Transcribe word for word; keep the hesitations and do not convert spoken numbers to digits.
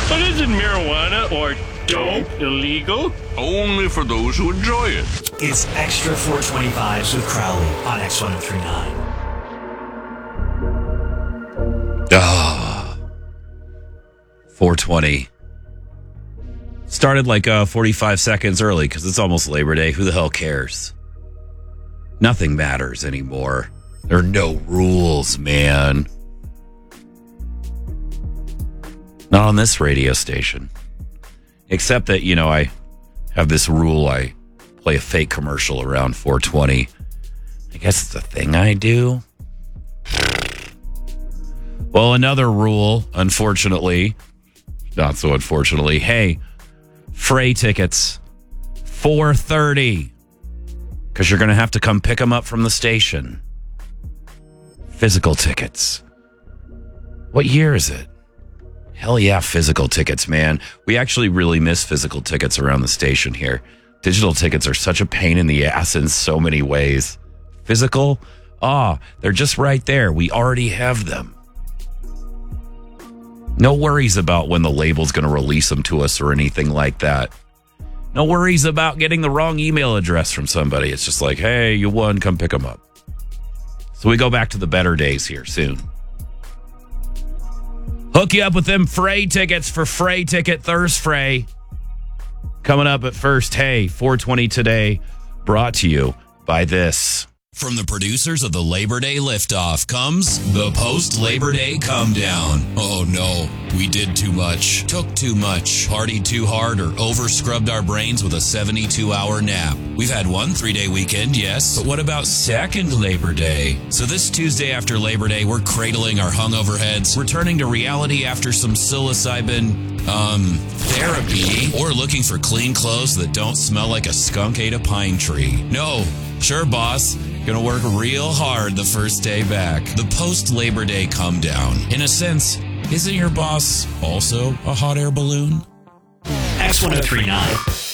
But isn't marijuana or dope illegal? Only for those who enjoy it. It's Extra four twenty-fives with Crowley on X one oh three point nine. Ah, four twenty. Started like uh, forty-five seconds early because it's almost Labor Day. Who the hell cares? Nothing matters anymore. There are no rules, man. Not on this radio station. Except that, you know, I have this rule. I play a fake commercial around four twenty. I guess it's a thing I do. Well, another rule, unfortunately, not so unfortunately, hey, Fray tickets, four thirty, because you're going to have to come pick them up from the station. Physical tickets. What year is it? Hell yeah, physical tickets, man. We actually really miss physical tickets around the station here. Digital tickets are such a pain in the ass in so many ways. Physical? Ah, oh, they're just right there. We already have them. No worries about when the label's going to release them to us or anything like that. No worries about getting the wrong email address from somebody. It's just like, hey, you won, come pick them up. So we go back to the better days here soon. Hook you up with them Fray tickets for Fray Ticket Thursday. Coming up at first, hey, four twenty today, brought to you by this. From the producers of the Labor Day Liftoff comes the post-Labor Day Come Down. Oh no, we did too much, took too much, partied too hard, or over-scrubbed our brains with a seventy-two hour nap. We've had one three-day weekend, yes, but what about second Labor Day? So this Tuesday after Labor Day, we're cradling our hungover heads, returning to reality after some psilocybin, um, therapy, or looking for clean clothes that don't smell like a skunk ate a pine tree. No, sure, boss. Gonna work real hard the first day back. The post-Labor Day come down. In a sense, isn't your boss also a hot air balloon? X one oh three point nine.